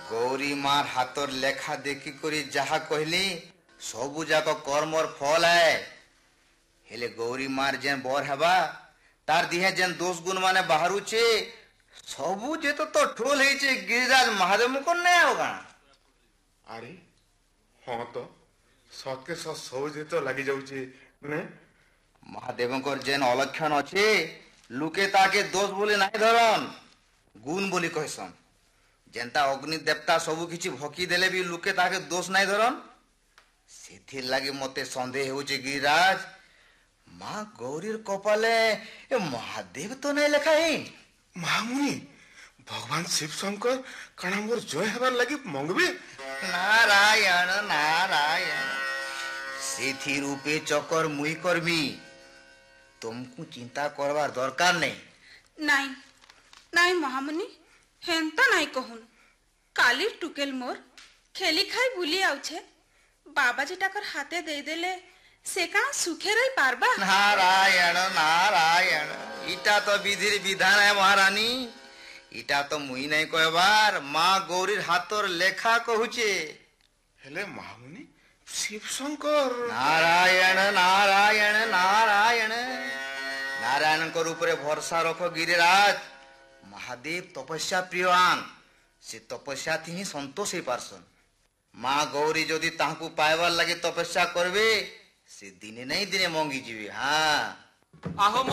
गौरी मार हाथर लेखा देखी करी जहा कहली सबू जाक कर्मर फल है हेले गौरी मार जेन बर हेबा तार दिहे जेन दोष गुण माने बाहरुचे सबू जे तो ठोल है गिरिराज महादेव को नहीं होगा। अरे हाँ तो सत्के सब जे तो लगी जाउचे ने महादेव जेन अलक्षण अच्छे लुके ताके दोष बोली नहीं धरन गुण बोली कहसन जेनता अग्नि देवता सबू किछि भकी देले भी लुके ताके दोष नहीं धरन सेथिर लागी मते संदेह होचे गिरिराज माँ गौरीर कपाले महादेव तो नहीं लिखा है। महामुनि भगवान शिव शंकर कणा मोर जय हेबार लगी मंगबे नारायण नारायण सेथि रूपे चकर मुई करबी तुमको चिंता करवार दरकार नहीं। नहीं नहीं महामुनि हेंता नहीं कहून काली टुकेल मोर खेली खाई भूली आउछे बाबा जी टाकर हाथे दे देले से काना सुखे रही पारबा। नारायण नारायण इटा तो विधिर विधान है महारानी इटा तो मुई नहीं कहबार माँ गौरीर हाथर लेखा कहूचे हेले महामुनि शिव शंकर नारायण नारायण नारायण नारायण को ऊपर भरोसा रखो गिरिराज महादेव तपस्या प्रियान से तपस्या थी ही संतोष ही पारसन माँ गौरी जदि ताहकु पाइबार लगे तपस्या करबे से दिने नहीं दिने मंगी जीवे। हाँ आहो